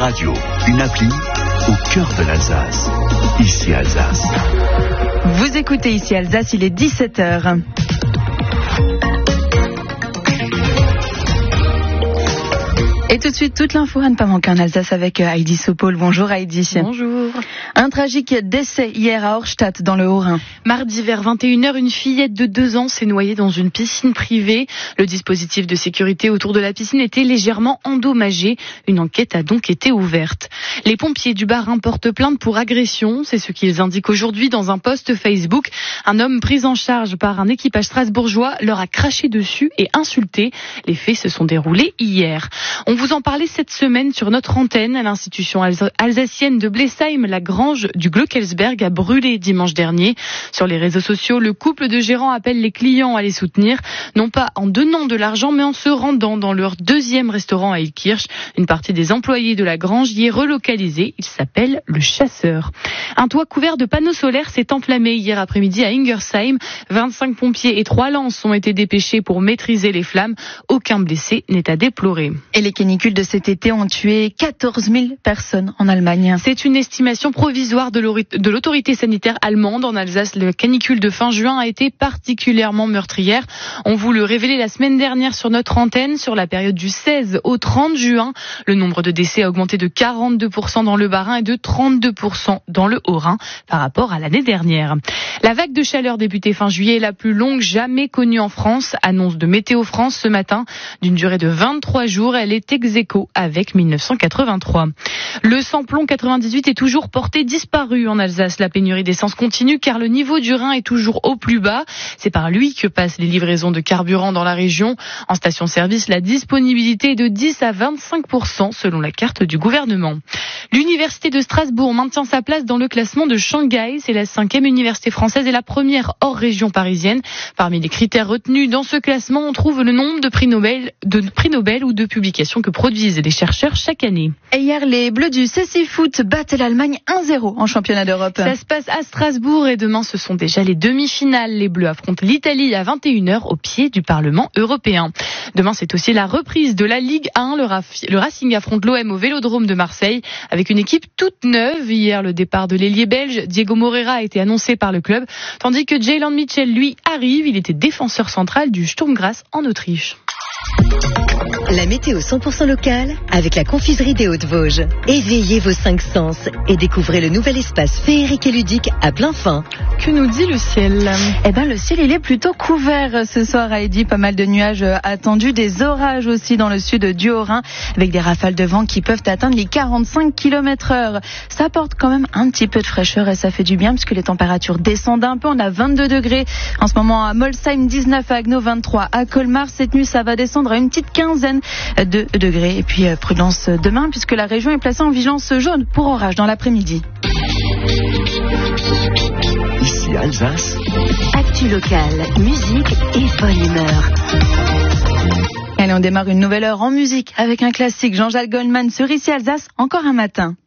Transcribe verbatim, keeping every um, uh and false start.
radio, une appli au cœur de l'Alsace. Ici Alsace. Vous écoutez Ici Alsace, il est dix-sept heures. Et tout de suite, toute l'info à ne pas manquer en Alsace avec Heidi Sopol. Bonjour Heidi. Bonjour. Un tragique décès hier à Horstadt, dans le Haut-Rhin. Mardi vers vingt et une heures, une fillette de deux ans s'est noyée dans une piscine privée. Le dispositif de sécurité autour de la piscine était légèrement endommagé. Une enquête a donc été ouverte. Les pompiers du Bas-Rhin portent plainte pour agression. C'est ce qu'ils indiquent aujourd'hui dans un post Facebook. Un homme pris en charge par un équipage strasbourgeois leur a craché dessus et insulté. Les faits se sont déroulés hier. On vous en parlait cette semaine sur notre antenne. L'institution alsacienne de Blesheim, la grange du Glöckelsberg, a brûlé dimanche dernier. Sur les réseaux sociaux, le couple de gérants appelle les clients à les soutenir, non pas en donnant de l'argent, mais en se rendant dans leur deuxième restaurant à Ilkirch. Une partie des employés de la grange y est relocalisée. Il s'appelle le Chasseur. Un toit couvert de panneaux solaires s'est enflammé hier après-midi à Ingersheim. vingt-cinq pompiers et trois lances ont été dépêchés pour maîtriser les flammes. Aucun blessé n'est à déplorer. Et les canicules de cet été ont tué quatorze mille personnes en Allemagne. C'est une estimation provisoire de l'autorité sanitaire allemande. En Alsace, la canicule de fin juin a été particulièrement meurtrière. On vous le révélait la semaine dernière sur notre antenne. Sur la période du seize au trente juin, le nombre de décès a augmenté de quarante-deux pour cent dans le Bas-Rhin et de trente-deux pour cent dans le Haut-Rhin par rapport à l'année dernière. La vague de chaleur débutée fin juillet est la plus longue jamais connue en France. Annonce de Météo France ce matin. D'une durée de vingt-trois jours, elle est ex aequo avec mille neuf cent quatre-vingt-trois. Le samplon quatre-vingt-dix-huit est toujours porté disparu en Alsace. La pénurie d'essence continue car le niveau du Rhin est toujours au plus bas. C'est par lui que passent les livraisons de carburant dans la région. En station-service, la disponibilité est de dix à vingt-cinq pour cent selon la carte du gouvernement. L'université de Strasbourg maintient sa place dans le classement de Shanghai. C'est la cinquième université française et la première hors région parisienne. Parmi les critères retenus dans ce classement, on trouve le nombre de prix Nobel, de prix Nobel ou de publications que produisent les chercheurs chaque année. Et hier, les Bleus du Cessy Foot battent l'Allemagne un zéro en championnat d'Europe. Ça se passe à Strasbourg et demain, ce sont déjà les demi-finales. Les Bleus affrontent l'Italie à vingt et une heures au pied du Parlement européen. Demain, c'est aussi la reprise de la Ligue un. Le, Raf- le Racing affronte l'O M au Vélodrome de Marseille avec une équipe toute neuve. Hier, le départ de l'ailier belge Diego Moreira a été annoncé par le club, tandis que Jaylen Mitchell, lui, arrive. Il était défenseur central du Sturm Graz en Autriche. La météo cent pour cent locale avec la confiserie des Hautes-Vosges. Éveillez vos cinq sens et découvrez le nouvel espace féerique et ludique à plein fin. Que nous dit le ciel ? Eh ben, le ciel, il est plutôt couvert ce soir, Heidi. Pas mal de nuages attendus, des orages aussi dans le sud du Haut-Rhin, avec des rafales de vent qui peuvent atteindre les quarante-cinq kilomètres heure. Ça apporte quand même un petit peu de fraîcheur et ça fait du bien puisque les températures descendent un peu. On a vingt-deux degrés en ce moment à Molsheim, dix-neuf à Agno, vingt-trois à Colmar. Cette nuit, ça va descendre à une petite quinzaine de degrés. Et puis, prudence demain puisque la région est placée en vigilance jaune pour orage dans l'après-midi. Ici Alsace. Actu locale, musique et bonne humeur. Allez, on démarre une nouvelle heure en musique avec un classique. Jean-Jacques Goldman sur Ici Alsace, encore un matin.